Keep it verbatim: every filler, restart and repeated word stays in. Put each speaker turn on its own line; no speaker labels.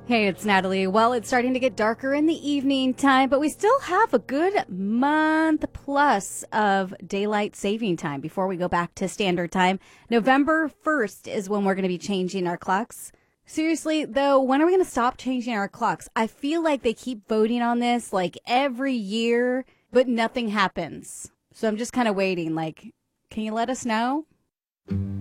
Hey, it's Natalie. Well, it's starting to get darker in the evening time, but we still have a good month plus of daylight saving time before we go back to standard time. November first is when we're going to be changing our clocks. Seriously, though, when are we going to stop changing our clocks? I feel like they keep voting on this like every year, but nothing happens. So I'm just kind of waiting. Like, can you let us know?